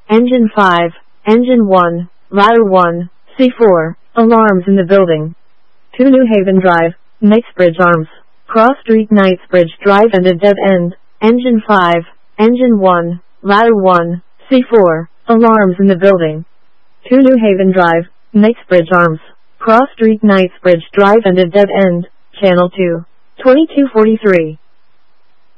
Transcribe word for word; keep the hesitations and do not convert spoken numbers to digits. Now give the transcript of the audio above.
Engine five, Engine one, Ladder one, C four, alarms in the building. two New Haven Drive, Knightsbridge Arms, Cross Street Knightsbridge Drive and a dead end. Engine five, Engine one, Ladder one, C four, alarms in the building. two New Haven Drive, Knightsbridge Arms, Cross Street Knightsbridge Drive and a dead end. Channel two, twenty-two forty-three.